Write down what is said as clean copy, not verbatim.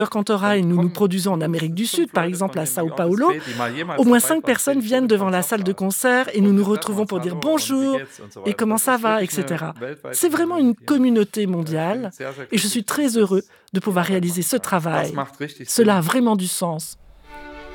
Cantora et nous produisons en Amérique du Sud, par exemple à Sao Paulo, au moins 5 personnes viennent devant la salle de concert et nous nous retrouvons pour dire bonjour et comment ça va, etc. C'est vraiment une communauté mondiale et je suis très heureux de pouvoir réaliser ce travail. Cela a vraiment du sens.